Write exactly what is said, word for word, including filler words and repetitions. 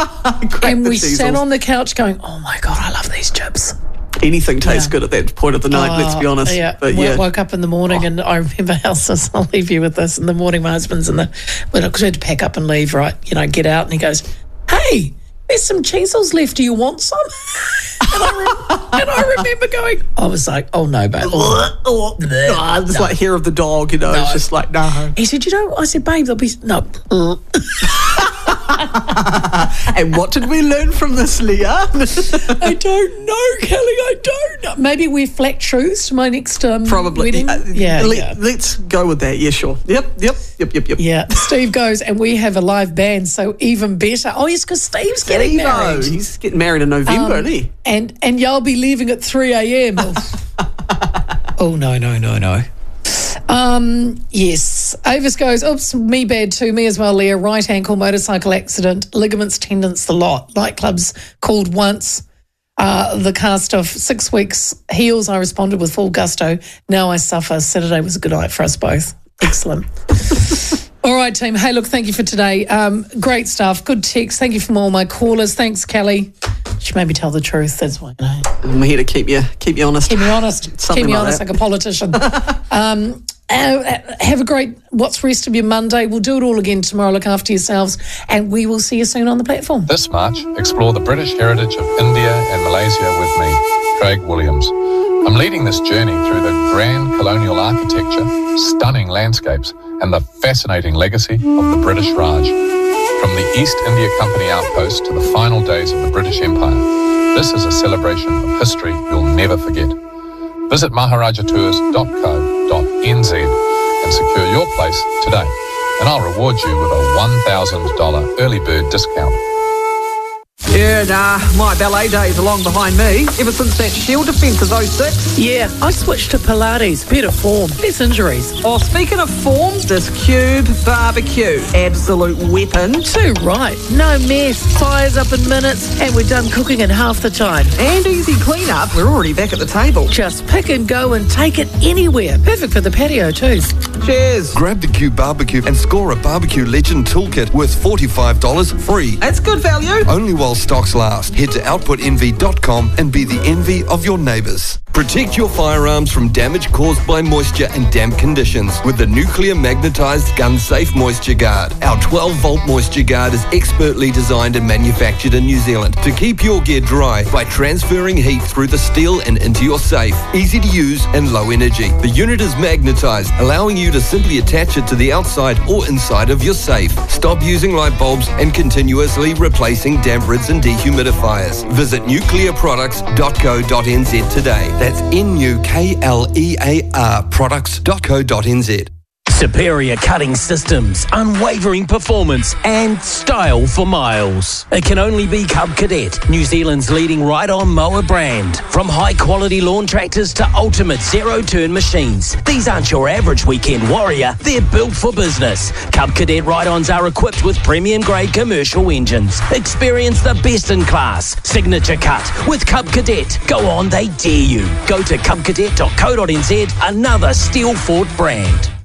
and we cheesels. sat on the couch going, oh my God, I love these chips. Anything tastes Yeah. good at that point of the night, let's be honest. Yeah, But W- yeah. woke up in the morning Oh. and I remember how, I'll leave you with this. In the morning, my husband's in the, well, because we had to pack up and leave, right? You know, get out, and he goes, hey, there's some cheesels left. Do you want some? and, I re- and I remember going, I was like, oh no, babe. Oh, oh, bleh. Ah, it's No. like hair of the dog, you know. No. It's just like, no. He said, you know, I said, babe, there'll be, no. And what did we learn from this, Leah? I don't know, Kelly, I don't know. Maybe wear flat shoes to my next um, Probably. wedding. Uh, yeah, let, yeah. Let's go with that. Yeah, sure. Yep, yep, yep, yep, yep. Yeah, Steve goes, and we have a live band, so even better. Oh, yes, because Steve's getting Steve-o, married. he's getting married in November, Um, isn't he? And and y'all be leaving at three a.m. Oh, no, no, no, no. Um, yes. Avis goes, oops, me bad too. Me as well, Leah. Right ankle, motorcycle accident, ligaments, tendons, the lot. Nightclubs called once. Uh, the cast of six weeks heals. I responded with full gusto. Now I suffer. Saturday was a good night for us both. Excellent. All right, team. Hey, look, thank you for today. Um, great stuff. Good text. Thank you from all my callers. Thanks, Kelly. She made me tell the truth. That's why. You know. I'm here to keep you, keep you honest. Keep me honest. Something Keep me like honest that. like a politician. um, uh, have a great, what's rest of your Monday. We'll do it all again tomorrow. Look after yourselves, and we will see you soon on the platform. This March, explore the British heritage of India and Malaysia with me, Craig Williams. I'm leading this journey through the grand colonial architecture, stunning landscapes, and the fascinating legacy of the British Raj. From the East India Company outpost to the final days of the British Empire, this is a celebration of history you'll never forget. Visit maharaja tours dot co dot n z and secure your place today, and I'll reward you with a one thousand dollars early bird discount. Yeah, nah, my ballet days are long behind me. Ever since that Shield defence of oh six. Yeah, I switched to Pilates. Better form, less injuries. Oh, speaking of form, this Cube Barbecue. Absolute weapon. Too right. No mess. Fires up in minutes, and we're done cooking in half the time. And easy clean-up. We're already back at the table. Just pick and go and take it anywhere. Perfect for the patio too. Cheers. Grab the Cube Barbecue and score a Barbecue Legend Toolkit worth forty-five dollars free. That's good value. Only while stocks last. Head to output envy dot com and be the envy of your neighbours. Protect your firearms from damage caused by moisture and damp conditions with the nuclear magnetized gun safe moisture guard. Our twelve volt moisture guard is expertly designed and manufactured in New Zealand to keep your gear dry by transferring heat through the steel and into your safe. Easy to use and low energy. The unit is magnetized, allowing you to simply attach it to the outside or inside of your safe. Stop using light bulbs and continuously replacing damp rids and dehumidifiers. Visit nuclear products dot co dot n z today. That's N U K L E A R products dot co dot n z. Superior cutting systems, unwavering performance, and style for miles. It can only be Cub Cadet, New Zealand's leading ride-on mower brand. From high-quality lawn tractors to ultimate zero-turn machines, these aren't your average weekend warrior. They're built for business. Cub Cadet ride-ons are equipped with premium-grade commercial engines. Experience the best-in-class signature cut with Cub Cadet. Go on, they dare you. Go to cub cadet dot co dot n z, another Steel Fort brand.